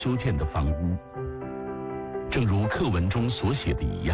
修建的房屋。正如课文中所写的一样，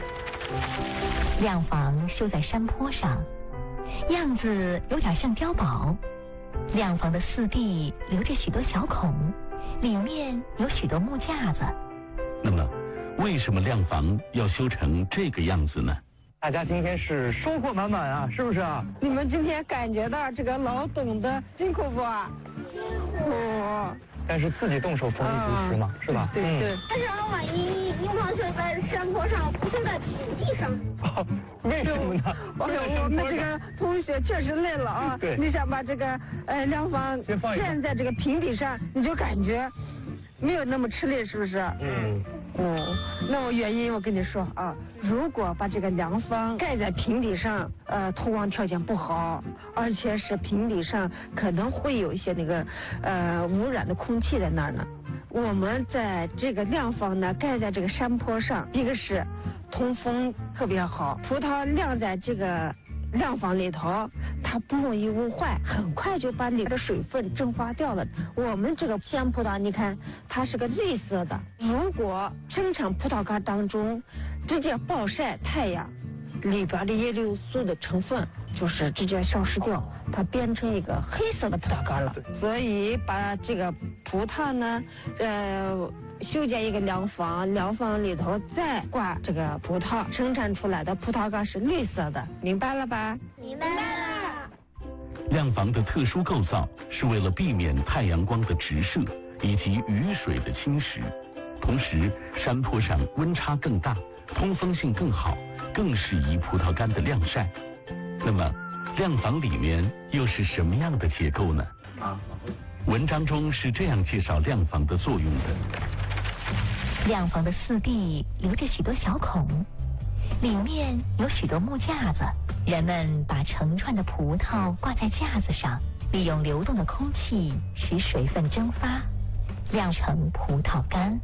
亮房修在山坡上，样子有点像碉堡。亮房的四壁留着许多小孔，里面有许多木架子。 那么，为什么亮房要修成这个样子呢？ 大家今天是收获满满啊，是不是啊？ 你们今天感觉到这个劳动的辛苦不？辛苦。 但是自己动手丰衣足食嘛，是吧？ 对对。 但是万一营房修在山坡上，不修在平地上？ 为什么呢？ 我们这个同学确实累了啊。 对。 你想把这个亮房建在这个平地上，你就感觉没有那么吃力，是不是？那么原因我跟你说啊，如果把这个亮房盖在平地上，通光条件不好，而且是平地上可能会有一些那个污染的空气在那儿呢。我们在这个亮房呢盖在这个山坡上，一个是通风特别好，葡萄晾在这个亮房里头，它不容易污坏，很快就把里的水分蒸发掉了。我们这个西洋葡萄，你看它是个绿色的，如果生产葡萄干当中直接暴晒太阳，里边的叶绿素的成分就是直接消失掉，它变成一个黑色的葡萄干了。所以把这个葡萄呢，修建一个亮房，亮房里头再挂这个葡萄，生产出来的葡萄干是绿色的，明白了吧？ 明白了。 亮房的特殊构造是为了避免太阳光的直射以及雨水的侵蚀，同时山坡上温差更大，通风性更好，更适宜葡萄干的晾晒。那么亮房里面又是什么样的结构呢？文章中是这样介绍亮房的作用的。 亮房的四壁留着许多小孔，里面有许多木架子，人们把成串的葡萄挂在架子上，利用流动的空气使水分蒸发，晾成葡萄干。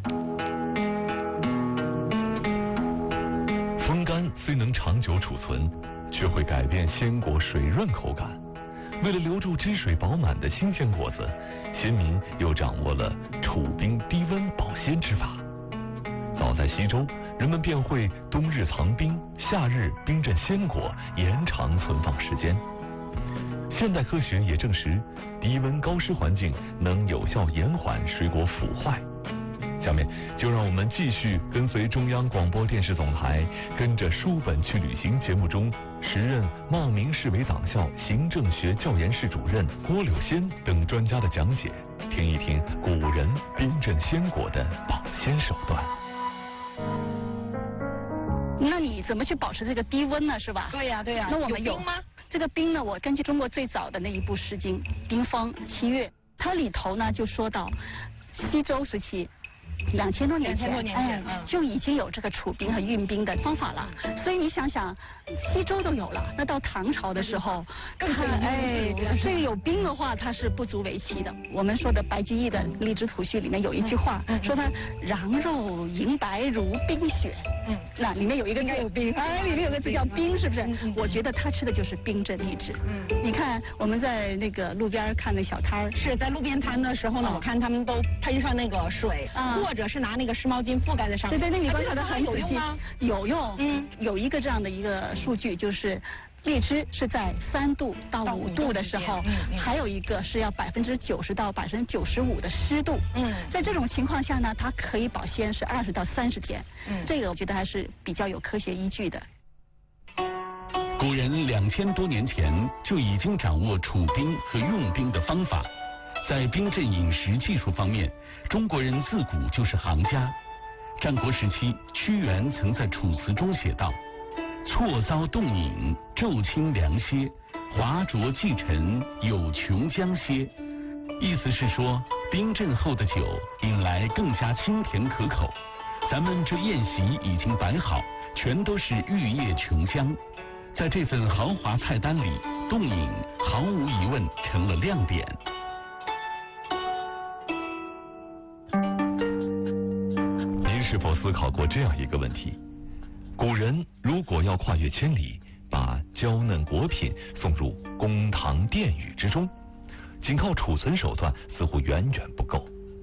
风干虽能长久储存，却会改变鲜果水润口感。为了留住汁水饱满的新鲜果子，先民又掌握了储冰低温保鲜之法。早在西周，人们便会冬日藏冰，夏日冰镇鲜果，延长存放时间。现代科学也证实，低温高湿环境能有效延缓水果腐坏。下面就让我们继续跟随中央广播电视总台，跟着书本去旅行节目中时任茂名市委党校行政学教研室主任郭柳仙等专家的讲解，听一听古人冰镇鲜果的保鲜手段。 那你怎么去保持这个低温呢？是吧？ 对呀。 那我们有冰吗？ 这个冰呢，我根据中国最早的那一部诗经《冰方七月》，它里头呢就说到西周时期。2000多年前，就已经有这个储冰和运冰的方法了。所以你想想，西周都有了，那到唐朝的时候，这个有冰的话，它是不足为奇的。我们说的白居易的《荔枝图序》里面有一句话，说它瓤肉银白如冰雪。那里面有一个字，里面有个字叫冰，是不是？我觉得他吃的就是冰镇荔枝。你看我们在那个路边看那小摊儿， 是在路边摊的时候呢，我看他们都喷上那个水，或者是拿那个湿毛巾覆盖在上面。 对，你观察的很仔细。有用。有一个这样的一个数据，就是荔枝是在3度到5度的时候，还有一个是要90%到95%的湿度。在这种情况下呢，它可以保鲜是20到30天。这个我觉得还是比较有科学依据的。 古人2000多年前就已经掌握储冰和用冰的方法，在冰镇饮食技术方面，中国人自古就是行家。战国时期，屈原曾在《楚辞》中写道：“错遭冻饮，骤清凉歇，华浊既沉，有琼浆歇。”意思是说，冰镇后的酒饮来更加清甜可口。咱们这宴席已经摆好，全都是玉液琼浆。在这份豪华菜单里，冻饮毫无疑问成了亮点。 您是否思考过这样一个问题？古人如果要跨越千里，把娇嫩果品送入公堂殿宇之中，仅靠储存手段似乎远远不够。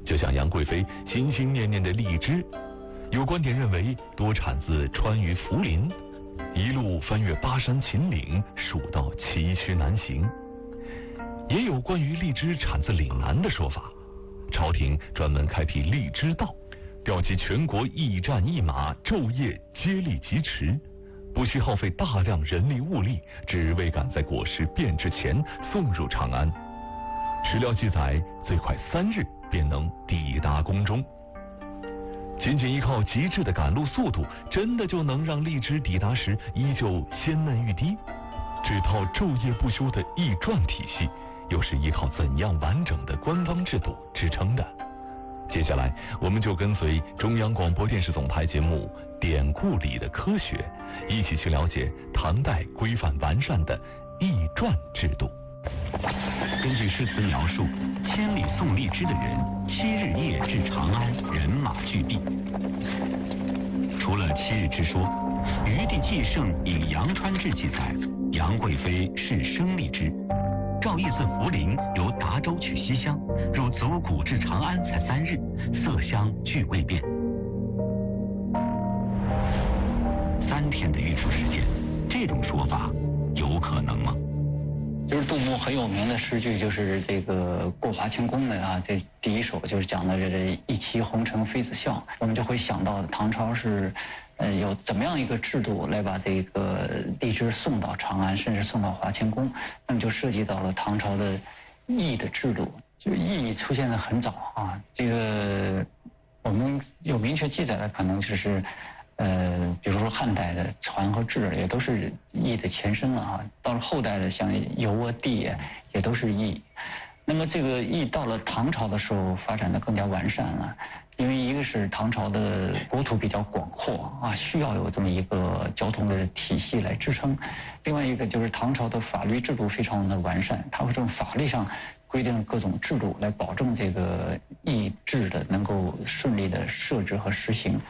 就像杨贵妃心心念念的荔枝，有观点认为多产自川渝涪陵，一路翻越巴山秦岭，蜀道崎岖难行。也有关于荔枝产自岭南的说法，朝廷专门开辟荔枝道，调集全国驿站驿马，昼夜接力疾驰，不惜耗费大量人力物力，只为赶在果实变质前送入长安。史料记载，最快3日便能抵达宫中。仅依靠极致的赶路速度，真的就能让荔枝抵达时依旧鲜嫩欲滴？这套昼夜不休的驿传体系，又是依靠怎样完整的官方制度支撑的？接下来，我们就跟随中央广播电视总台节目《典故里的科学》，一起去了解唐代规范完善的驿传制度。 根据诗词描述，千里送荔枝的人，7日夜至长安，人马俱毕。除了7日之说，《余地纪胜》以杨川志记载，杨贵妃是生荔枝。赵毅自涪陵由达州取西厢，入足谷至长安才3日，色香俱未变。3天的运输时间，这种说法有可能吗？ 就是杜牧很有名的诗句，就是这个过华清宫的啊，这第一首就是讲的这一骑红尘妃子笑，我们就会想到唐朝是有怎么样一个制度来把这个荔枝送到长安，甚至送到华清宫，那么就涉及到了唐朝的驿的制度。就驿出现的很早啊，这个我们有明确记载的可能就是比如说汉代的船和制也都是驿的前身了啊，到了后代的像邮啊地也都是驿。那么这个驿到了唐朝的时候发展的更加完善了，因为一个是唐朝的国土比较广阔啊，需要有这么一个交通的体系来支撑；另外一个就是唐朝的法律制度非常的完善，它会从法律上规定各种制度来保证这个驿制的能够顺利的设置和实行。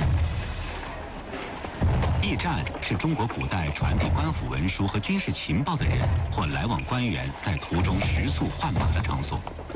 驿站是中国古代传递官府文书和军事情报的人或来往官员在途中食宿换马的场所。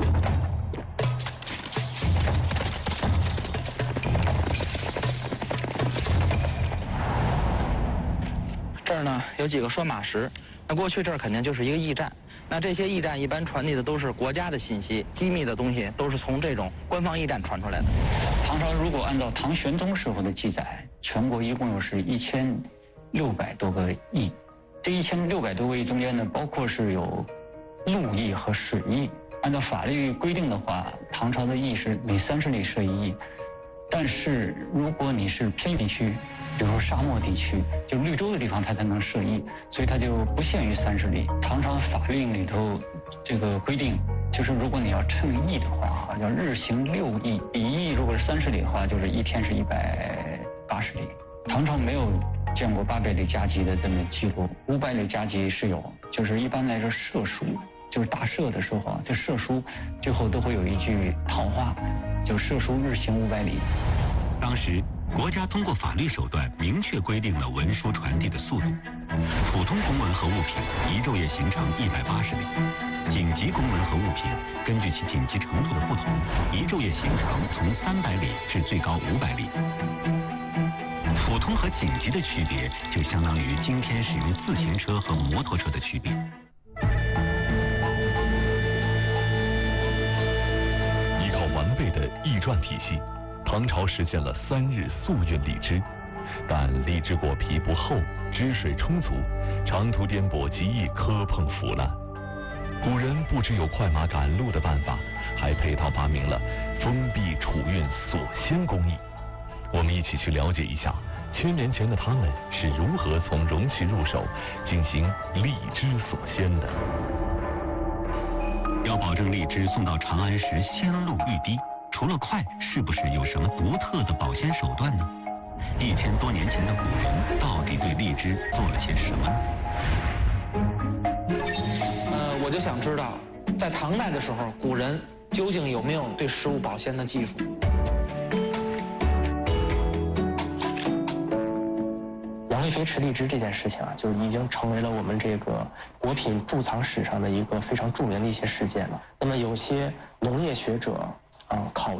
这儿呢有几个拴马石，那过去这儿肯定就是一个驿站。那这些驿站一般传递的都是国家的信息，机密的东西都是从这种官方驿站传出来的。 唐朝如果按照唐玄宗时候的记载，全国一共有是1600多个驿，这1600多个驿中间呢，包括是有陆驿和水驿。按照法律规定的话，唐朝的驿是每30里设一驿，但是如果你是偏远地区，比如说沙漠地区，就绿洲的地方，它才能设驿，所以它就不限于30里。唐朝的法令里头这个规定，就是如果你要称驿的话，要日行6驿，一驿如果是30里的话，就是一天是180里。唐朝没有见过800里加急的这么记录，500里加急是有，就是一般来说射书，就是大赦的时候啊，这射书最后都会有一句套话，就射书日行500里。 当时国家通过法律手段明确规定了文书传递的速度，普通公文和物品一昼夜行程180里，紧急公文和物品根据其紧急程度的不同，一昼夜行程从300里至最高500里。普通和紧急的区别，就相当于今天使用自行车和摩托车的区别。 依靠完备的驿传体系，唐朝实现了3日速运荔枝，但荔枝果皮不厚，汁水充足，长途颠簸极易磕碰腐烂。古人不只有快马赶路的办法，还配套发明了封闭储运锁鲜工艺。我们一起去了解一下1000年前的他们是如何从容器入手进行荔枝锁鲜的。 要保证荔枝送到长安时鲜露欲滴，除了快，是不是有什么独特的保鲜手段呢？1000多年前的古人到底对荔枝做了些什么呢？ 我就想知道，在唐代的时候，古人究竟有没有对食物保鲜的技术？ 杨贵妃吃荔枝这件事情啊，就已经成为了我们这个果品贮藏史上的一个非常著名的一些事件了。那么有些农业学者考